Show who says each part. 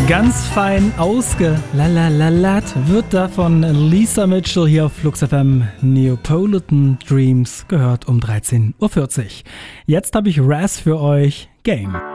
Speaker 1: Ganz fein ausgelalalat wird da von Lisa Mitchell hier auf Flux FM. Neapolitan Dreams gehört um 13.40 Uhr. Jetzt habe ich Raz für euch. Game.